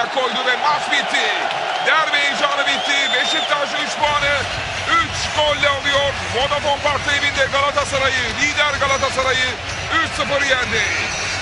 ayak koydu ve maç bitti. Derbi heyecanı bitti. Beşiktaş 3 puanı 3 golle alıyor. Vodafone Park'ta evinde Galatasaray'ı, lider Galatasaray'ı 3-0 yendi.